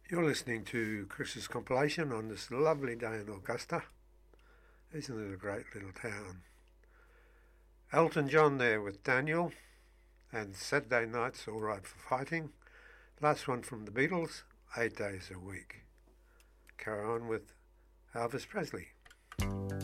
You're listening to Chris's compilation on this lovely day in Augusta. Isn't it a great little town? Elton John there with Daniel, and Saturday Night's All Right for Fighting. Last one from the Beatles, 8 Days a Week. Carry on with Elvis Presley.